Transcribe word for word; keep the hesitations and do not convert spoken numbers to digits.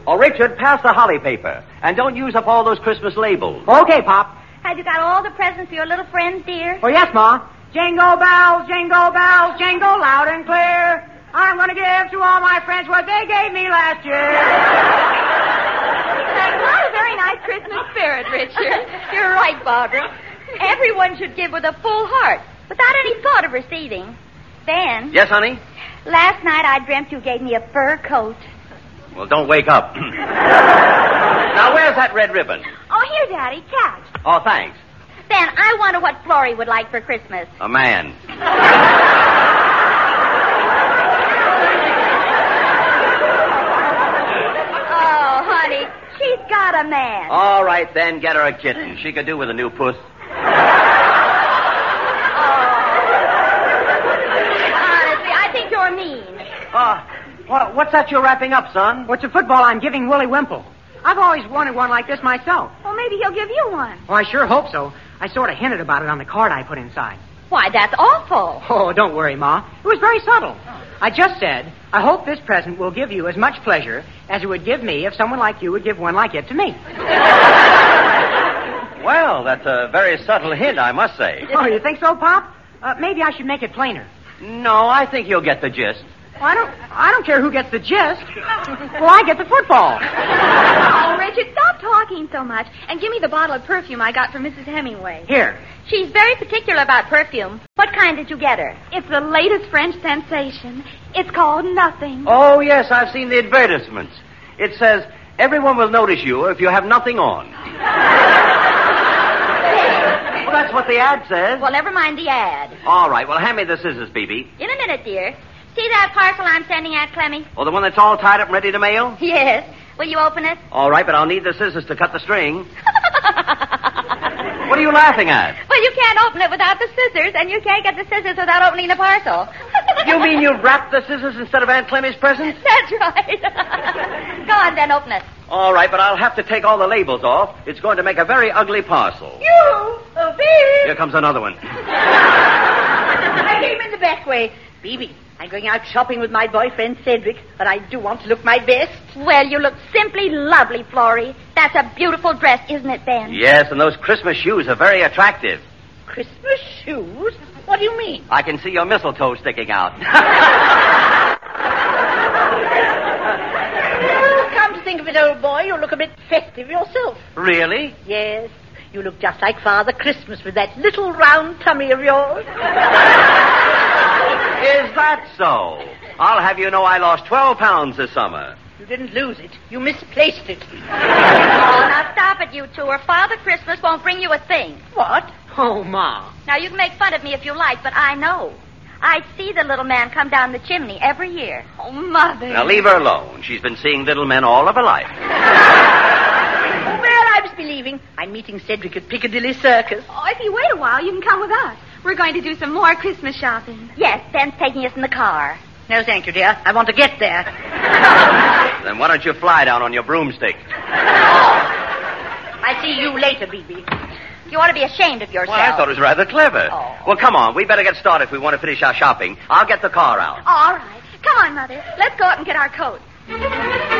Oh, Richard, pass the holly paper. And don't use up all those Christmas labels. Okay, Pop. Have you got all the presents for your little friends, dear? Oh, yes, Ma. Jingle bells, jingle bells, jingle loud and clear. I'm going to give to all my friends what they gave me last year. That's not a very nice Christmas spirit, Richard. You're right, Barbara. Everyone should give with a full heart, without any thought of receiving. Ben. Yes, honey? Last night I dreamt you gave me a fur coat. Well, don't wake up. Now, where's that red ribbon? Oh, here, Daddy. Catch. Oh, thanks. Ben, I wonder what Florrie would like for Christmas. A man. Oh, honey, she's got a man. All right, then, get her a kitten. She could do with a new puss. Honestly, I think you're mean. Uh, what, what's that you're wrapping up, son? What's a football I'm giving Willie Wimple? I've always wanted one like this myself. Well, maybe he'll give you one. Oh, I sure hope so. I sort of hinted about it on the card I put inside. Why, that's awful. Oh, don't worry, Ma. It was very subtle. I just said, I hope this present will give you as much pleasure as it would give me if someone like you would give one like it to me. Well, that's a very subtle hint, I must say. Oh, you think so, Pop? Uh, maybe I should make it plainer. No, I think you'll get the gist. Well, I don't I don't care who gets the gist. Well, I get the football. Oh, Richard, stop talking so much and give me the bottle of perfume I got from Missus Hemingway. Here. She's very particular about perfume. What kind did you get her? It's the latest French sensation. It's called Nothing. Oh, yes, I've seen the advertisements. It says, everyone will notice you if you have nothing on. Well, that's what the ad says. Well, never mind the ad. All right, well, hand me the scissors, B B. In a minute, dear. See that parcel I'm sending out, Clemmy? Oh, the one that's all tied up and ready to mail? Yes. Will you open it? All right, but I'll need the scissors to cut the string. What are you laughing at? Well, you can't open it without the scissors, and you can't get the scissors without opening the parcel. You mean you wrapped the scissors instead of Aunt Clemmy's present? That's right. Go on, then, open it. All right, but I'll have to take all the labels off. It's going to make a very ugly parcel. You, a bee. Here comes another one. I came in the back way. Phoebe, I'm going out shopping with my boyfriend, Cedric, but I do want to look my best. Well, you look simply lovely, Florrie. That's a beautiful dress, isn't it, Ben? Yes, and those Christmas shoes are very attractive. Christmas shoes? What do you mean? I can see your mistletoe sticking out. Well, come to think of it, old boy, you look a bit festive yourself. Really? Yes, you look just like Father Christmas with that little round tummy of yours. Is that so? I'll have you know I lost twelve pounds this summer. You didn't lose it. You misplaced it. Oh, now stop it, you two, or Father Christmas won't bring you a thing. What? Oh, Ma. Now, you can make fun of me if you like, but I know. I see the little man come down the chimney every year. Oh, Mother. Now, leave her alone. She's been seeing little men all of her life. Well, I must be leaving. I'm meeting Cedric at Piccadilly Circus. Oh, if you wait a while, you can come with us. We're going to do some more Christmas shopping. Yes, Ben's taking us in the car. No, thank you, dear. I want to get there. Then why don't you fly down on your broomstick? I'll see you later, B B. You ought to be ashamed of yourself. Well, I thought it was rather clever. Oh. Well, come on. We better get started if we want to finish our shopping. I'll get the car out. All right. Come on, Mother. Let's go out and get our coats.